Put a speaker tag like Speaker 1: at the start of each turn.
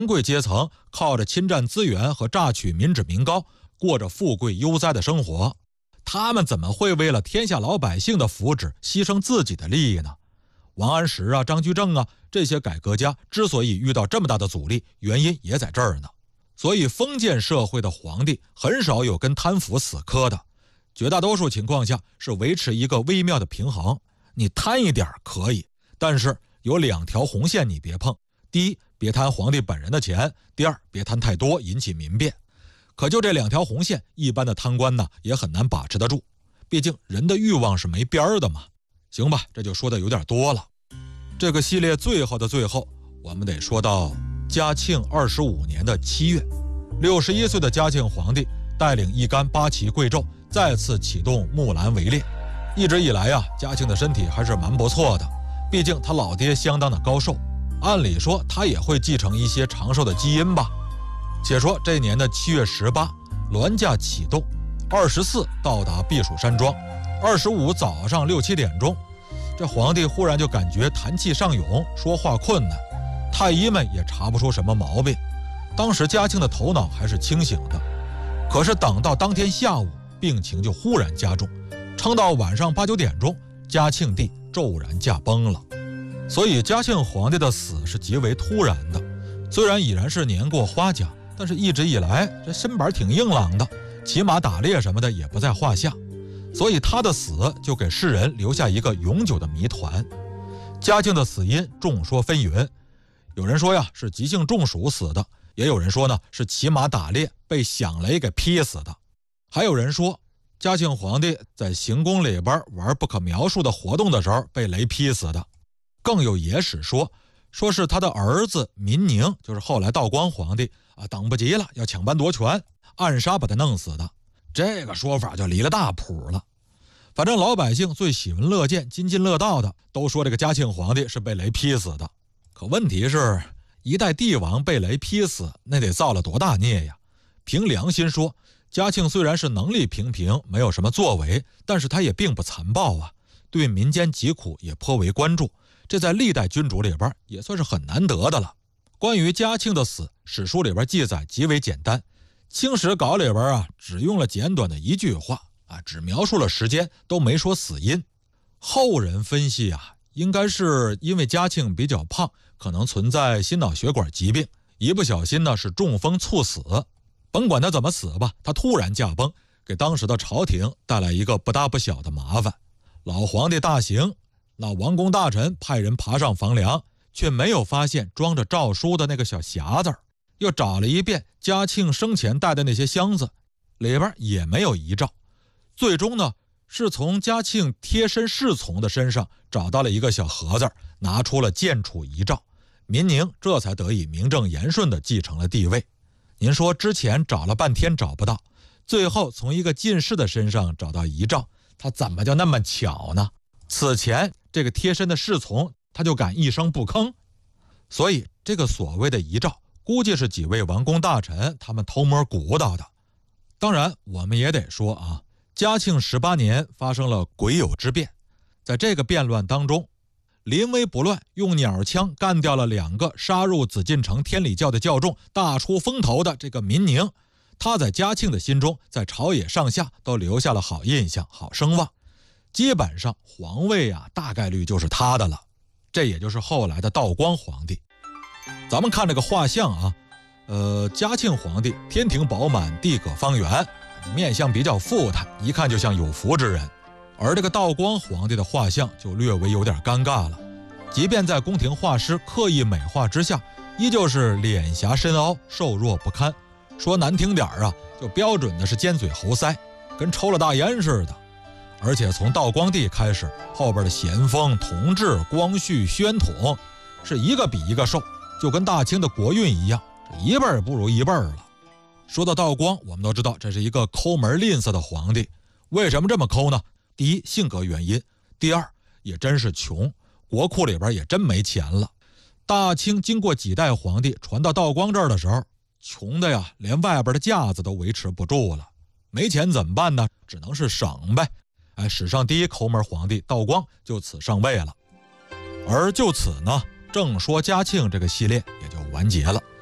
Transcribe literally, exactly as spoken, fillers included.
Speaker 1: 贵阶层靠着侵占资源和榨取民脂民膏，过着富贵悠哉的生活。他们怎么会为了天下老百姓的福祉牺牲自己的利益呢？王安石啊，张居正啊，这些改革家之所以遇到这么大的阻力，原因也在这儿呢。所以封建社会的皇帝很少有跟贪腐死磕的，绝大多数情况下是维持一个微妙的平衡。你贪一点可以，但是有两条红线你别碰。第一，别贪皇帝本人的钱；第二，别贪太多，引起民变。可就这两条红线，一般的贪官呢也很难把持得住，毕竟人的欲望是没边儿的嘛。行吧，这就说的有点多了。这个系列最后的最后，我们得说到嘉庆二十五年的七月，六十一岁的嘉庆皇帝带领一干八旗贵胄再次启动木兰围猎。一直以来啊，嘉庆的身体还是蛮不错的，毕竟他老爹相当的高寿，按理说他也会继承一些长寿的基因吧。且说这年的七月十八，銮驾启动，二十四到达避暑山庄，二十五早上六七点钟，这皇帝忽然就感觉痰气上涌，说话困难，太医们也查不出什么毛病。当时嘉庆的头脑还是清醒的，可是等到当天下午，病情就忽然加重，撑到晚上八九点钟，嘉庆帝骤然驾崩了。所以嘉庆皇帝的死是极为突然的，虽然已然是年过花甲，但是一直以来这身板挺硬朗的，骑马打猎什么的也不在话下，所以他的死就给世人留下一个永久的谜团。嘉庆的死因众说纷纭，有人说呀是急性中暑死的，也有人说呢是骑马打猎被响雷给劈死的，还有人说嘉庆皇帝在行宫里边玩不可描述的活动的时候被雷劈死的，更有野史说说是他的儿子民宁，就是后来道光皇帝啊，等不及了要抢班夺权，暗杀把他弄死的。这个说法就离了大谱了。反正老百姓最喜闻乐见、津津乐道的都说这个嘉庆皇帝是被雷劈死的。可问题是，一代帝王被雷劈死，那得造了多大孽呀？凭良心说，嘉庆虽然是能力平平，没有什么作为，但是他也并不残暴啊，对民间疾苦也颇为关注，这在历代君主里边也算是很难得的了。关于嘉庆的死，史书里边记载极为简单，清史稿里边啊只用了简短的一句话啊，只描述了时间，都没说死因。后人分析啊，应该是因为嘉庆比较胖，可能存在心脑血管疾病，一不小心呢是中风猝死。甭管他怎么死吧，他突然驾崩，给当时的朝廷带来一个不大不小的麻烦。老皇帝大行，那王公大臣派人爬上房梁，却没有发现装着诏书的那个小匣子，又找了一遍嘉庆生前带的那些箱子，里边也没有遗诏。最终呢，是从嘉庆贴身侍从的身上找到了一个小盒子，拿出了建储遗诏，民宁这才得以名正言顺地继承了帝位。您说之前找了半天找不到，最后从一个进士的身上找到遗诏，他怎么就那么巧呢？此前这个贴身的侍从他就敢一声不吭，所以这个所谓的遗诏估计是几位王公大臣他们偷摸鼓捣的。当然我们也得说啊，嘉庆十八年发生了癸酉之变，在这个变乱当中，临危不乱，用鸟枪干掉了两个杀入紫禁城天理教的教众，大出风头的这个民宁，他在嘉庆的心中，在朝野上下都留下了好印象、好声望，基本上皇位啊大概率就是他的了。这也就是后来的道光皇帝。咱们看这个画像啊，呃，嘉庆皇帝天庭饱满，地阁方圆，面相比较富态，一看就像有福之人。而这个道光皇帝的画像就略微有点尴尬了，即便在宫廷画师刻意美化之下，依旧是脸颊深凹，瘦弱不堪。说难听点啊，就标准的是尖嘴猴腮，跟抽了大烟似的。而且从道光帝开始，后边的咸丰、同治、光绪、宣统是一个比一个瘦，就跟大清的国运一样，这一辈儿不如一辈儿了。说到道光，我们都知道这是一个抠门吝啬的皇帝。为什么这么抠呢？第一，性格原因；第二，也真是穷，国库里边也真没钱了。大清经过几代皇帝传到道光这儿的时候，穷的呀，连外边的架子都维持不住了。没钱怎么办呢？只能是省呗。哎，史上第一抠门皇帝道光就此上位了。而就此呢，正说嘉庆这个系列也就完结了。